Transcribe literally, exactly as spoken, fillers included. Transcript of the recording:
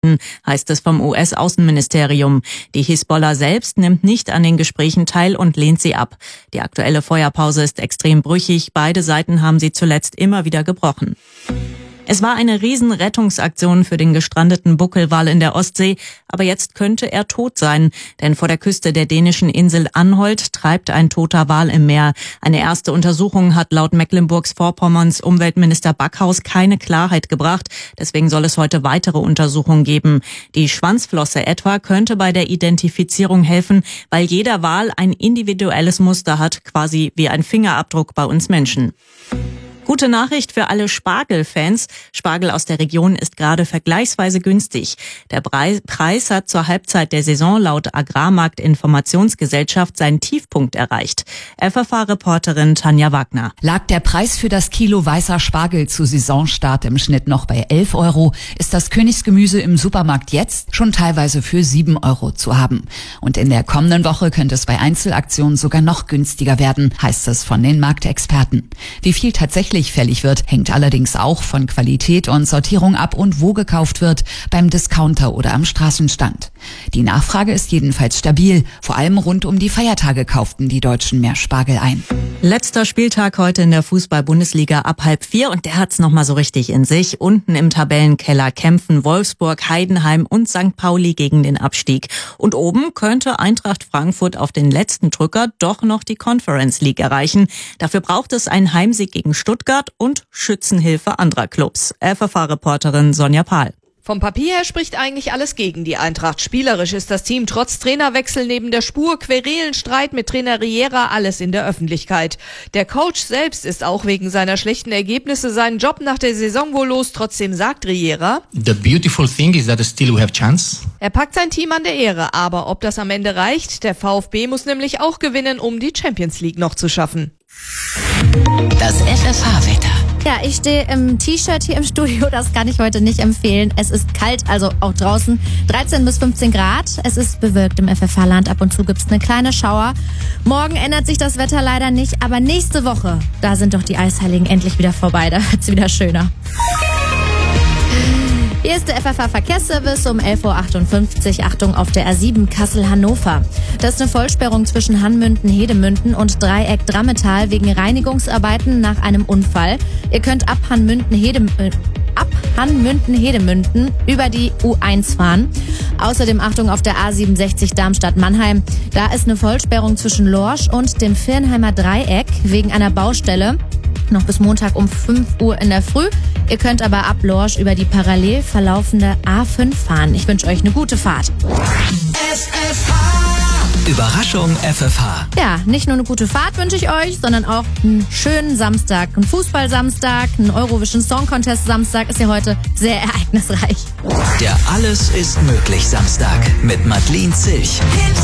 werden, heißt es vom U S-Außenministerium. Die Hisbollah selbst nimmt nicht an den Gesprächen teil und lehnt sie ab. Die aktuelle Feuerpause ist extrem brüchig. Beide Seiten haben sie zuletzt immer wieder gebrochen. Es war eine Riesenrettungsaktion für den gestrandeten Buckelwal in der Ostsee, aber jetzt könnte er tot sein, denn vor der Küste der dänischen Insel Anholt treibt ein toter Wal im Meer. Eine erste Untersuchung hat laut Mecklenburgs-Vorpommerns Umweltminister Backhaus keine Klarheit gebracht, deswegen soll es heute weitere Untersuchungen geben. Die Schwanzflosse etwa könnte bei der Identifizierung helfen, weil jeder Wal ein individuelles Muster hat, quasi wie ein Fingerabdruck bei uns Menschen. Gute Nachricht für alle Spargelfans. Spargel aus der Region ist gerade vergleichsweise günstig. Der Preis hat zur Halbzeit der Saison laut Agrarmarkt-Informationsgesellschaft seinen Tiefpunkt erreicht. F F H-Reporterin Tanja Wagner. Lag der Preis für das Kilo weißer Spargel zu Saisonstart im Schnitt noch bei elf Euro, ist das Königsgemüse im Supermarkt jetzt schon teilweise für sieben Euro zu haben. Und in der kommenden Woche könnte es bei Einzelaktionen sogar noch günstiger werden, heißt es von den Marktexperten. Wie viel tatsächlich fällig wird, hängt allerdings auch von Qualität und Sortierung ab und wo gekauft wird, beim Discounter oder am Straßenstand. Die Nachfrage ist jedenfalls stabil. Vor allem rund um die Feiertage kauften die Deutschen mehr Spargel ein. Letzter Spieltag heute in der Fußball-Bundesliga ab halb vier und der hat's nochmal so richtig in sich. Unten im Tabellenkeller kämpfen Wolfsburg, Heidenheim und Sankt Pauli gegen den Abstieg. Und oben könnte Eintracht Frankfurt auf den letzten Drücker doch noch die Conference League erreichen. Dafür braucht es einen Heimsieg gegen Stuttgart und Schützenhilfe anderer Clubs. F F H-Reporterin Sonja Pahl. Vom Papier her spricht eigentlich alles gegen die Eintracht. Spielerisch ist das Team trotz Trainerwechsel neben der Spur, Querelenstreit mit Trainer Riera, alles in der Öffentlichkeit. Der Coach selbst ist auch wegen seiner schlechten Ergebnisse seinen Job nach der Saison wohl los. Trotzdem sagt Riera: The beautiful thing is that still we have chance. Er packt sein Team an der Ehre, aber ob das am Ende reicht? Der VfB muss nämlich auch gewinnen, um die Champions League noch zu schaffen. Das F F H-Wetter. Ja, ich stehe im T-Shirt hier im Studio, das kann ich heute nicht empfehlen. Es ist kalt, also auch draußen, dreizehn bis fünfzehn Grad. Es ist bewölkt im F F H-Land, ab und zu gibt's eine kleine Schauer. Morgen ändert sich das Wetter leider nicht, aber nächste Woche, da sind doch die Eisheiligen endlich wieder vorbei, da wird's wieder schöner. Hier ist der F F H-Verkehrsservice um elf Uhr achtundfünfzig. Achtung auf der A sieben Kassel-Hannover. Das ist eine Vollsperrung zwischen Hanmünden-Hedemünden und Dreieck-Drammetal wegen Reinigungsarbeiten nach einem Unfall. Ihr könnt ab Hanmünden-Hedemünden ab Hanmünden-Hedemünden über die U eins fahren. Außerdem Achtung auf der A siebenundsechzig Darmstadt-Mannheim. Da ist eine Vollsperrung zwischen Lorsch und dem Viernheimer Dreieck wegen einer Baustelle. Noch bis Montag um fünf Uhr in der Früh. Ihr könnt aber ab Lorsch über die parallel verlaufende A fünf fahren. Ich wünsche euch eine gute Fahrt. F F H. Überraschung F F H. Ja, nicht nur eine gute Fahrt wünsche ich euch, sondern auch einen schönen Samstag. Ein Fußball-Samstag, ein Eurovision Song Contest Samstag ist ja heute sehr ereignisreich. Der Alles ist möglich Samstag mit Madeleine Zilch.